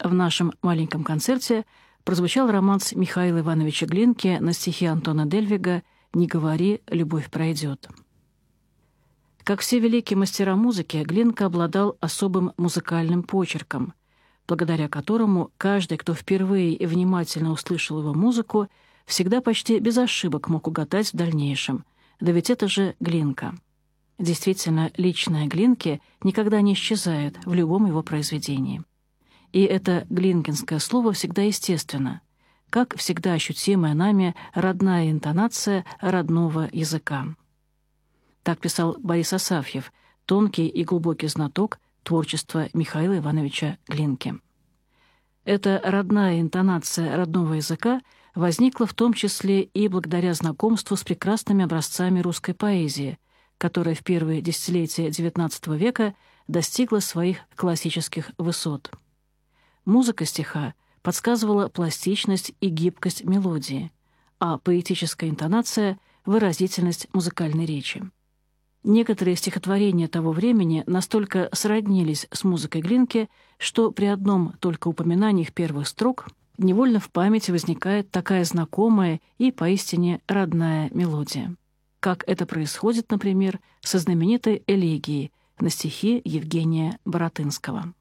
в нашем маленьком концерте прозвучал романс Михаила Ивановича Глинки на стихи Антона Дельвига «Не говори, любовь пройдет». Как все великие мастера музыки, Глинка обладал особым музыкальным почерком, благодаря которому каждый, кто впервые и внимательно услышал его музыку, всегда почти без ошибок мог угадать в дальнейшем. Да ведь это же Глинка. Действительно, личное Глинки никогда не исчезает в любом его произведении. И это глинкинское слово всегда естественно, как всегда ощутимая нами родная интонация родного языка. Так писал Борис Асафьев, тонкий и глубокий знаток творчества Михаила Ивановича Глинки. Эта родная интонация родного языка возникла в том числе и благодаря знакомству с прекрасными образцами русской поэзии, которая в первые десятилетия XIX века достигла своих классических высот. Музыка стиха подсказывала пластичность и гибкость мелодии, а поэтическая интонация — выразительность музыкальной речи. Некоторые стихотворения того времени настолько сроднились с музыкой Глинки, что при одном только упоминании их первых строк невольно в памяти возникает такая знакомая и поистине родная мелодия. Как это происходит, например, со знаменитой элегией на стихи Евгения Баратынского.